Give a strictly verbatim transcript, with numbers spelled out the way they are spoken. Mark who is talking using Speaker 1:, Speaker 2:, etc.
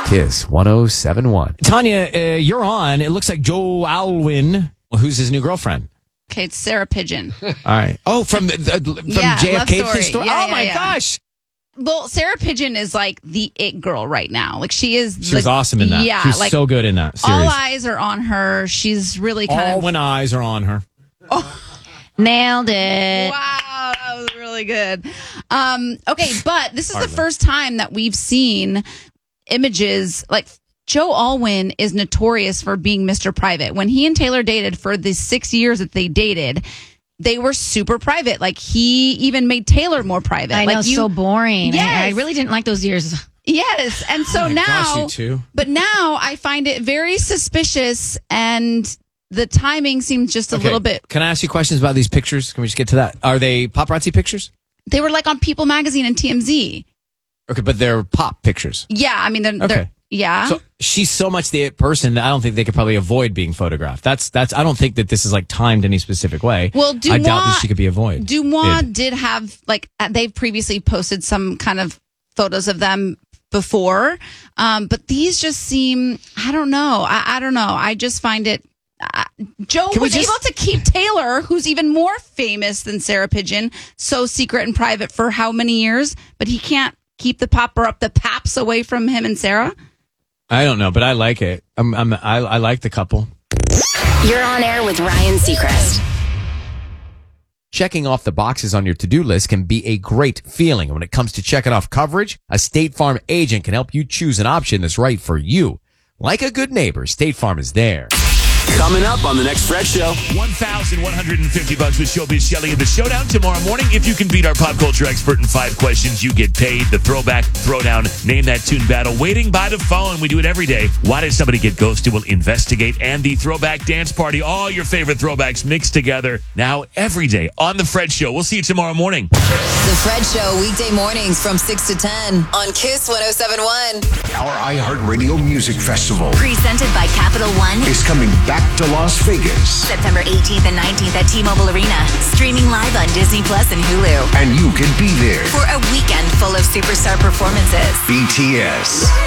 Speaker 1: Kiss one oh seven point one.
Speaker 2: Tanya, uh, you're on. It looks like Joe Alwyn, who's his new girlfriend.
Speaker 3: Okay, it's Sarah Pigeon.
Speaker 2: All right. Oh, from the, the from
Speaker 3: Yeah,
Speaker 2: J F K
Speaker 3: love story.
Speaker 2: story.
Speaker 3: Yeah,
Speaker 2: oh
Speaker 3: yeah,
Speaker 2: my
Speaker 3: yeah.
Speaker 2: gosh.
Speaker 3: Well, Sarah Pigeon is like the it girl right now. Like she is.
Speaker 2: She was
Speaker 3: like,
Speaker 2: awesome in that.
Speaker 3: Yeah,
Speaker 2: She was
Speaker 3: like
Speaker 2: so good in that series.
Speaker 3: all eyes are on her. She's really kind
Speaker 2: All
Speaker 3: of
Speaker 2: when eyes are on her.
Speaker 4: Nailed it.
Speaker 3: wow. That was really good. Um, okay, but this is
Speaker 2: Hardly.
Speaker 3: the first time that we've seen images like. Joe Alwyn is notorious for being Mister Private. When he and Taylor dated for the six years that they dated, they were super private. Like he even made Taylor more private.
Speaker 4: I
Speaker 3: like
Speaker 4: know,
Speaker 3: you,
Speaker 4: so boring.
Speaker 3: Yes.
Speaker 4: I, I really didn't like those years.
Speaker 3: Yes, and so
Speaker 2: Oh my
Speaker 3: now,
Speaker 2: gosh, you too.
Speaker 3: but now I find it very suspicious, and the timing seems just a
Speaker 2: Okay,
Speaker 3: little bit.
Speaker 2: Can I ask you questions about these pictures? Can we just get to that? Are they paparazzi pictures?
Speaker 3: They were like on People Magazine and T M Z.
Speaker 2: Okay, but they're pop pictures.
Speaker 3: Yeah, I mean, they're,
Speaker 2: Okay.
Speaker 3: they're yeah.
Speaker 2: So she's so much the it person that I don't think they could probably avoid being photographed. That's that's. I don't think that this is like timed any specific way.
Speaker 3: Well,
Speaker 2: I doubt that
Speaker 3: Dumois-
Speaker 2: she could be avoided.
Speaker 3: Dumois
Speaker 2: Id.
Speaker 3: did have like uh, they've previously posted some kind of photos of them before, um, but these just seem. I don't know. I, I don't know. I just find it. Uh, Joe
Speaker 2: Can we
Speaker 3: was
Speaker 2: just-
Speaker 3: able to keep Taylor, who's even more famous than Sarah Pigeon, so secret and private for how many years? But he can't keep the popper up the paps away from him and Sarah.
Speaker 2: I don't know, but I like it. I'm, I'm I, I like the couple.
Speaker 5: You're on air with Ryan Seacrest.
Speaker 1: Checking off the boxes on your to-do list can be a great feeling. When it comes to checking off coverage, a State Farm agent can help you choose an option that's right for you. Like a good neighbor, State Farm is there.
Speaker 6: Coming up on the next Fred Show.
Speaker 7: one thousand one hundred fifty bucks with Showbiz Shelly in the showdown tomorrow morning. If you can beat our pop culture expert in five questions, you get paid. The throwback throwdown, name that tune battle, waiting by the phone. We do it every day. Why did somebody get ghosted? We'll investigate. And the throwback dance party, all your favorite throwbacks mixed together now every day on the Fred Show. We'll see you tomorrow morning.
Speaker 8: The Fred Show, weekday mornings from six to ten on Kiss one oh seven point one.
Speaker 9: Our iHeartRadio Music Festival
Speaker 5: Presented by Capital One.
Speaker 9: is coming back to Las Vegas,
Speaker 5: September eighteenth and nineteenth at T-Mobile Arena. Streaming live on Disney Plus and Hulu.
Speaker 9: and you can be there.
Speaker 5: For a weekend full of superstar performances.
Speaker 9: B T S,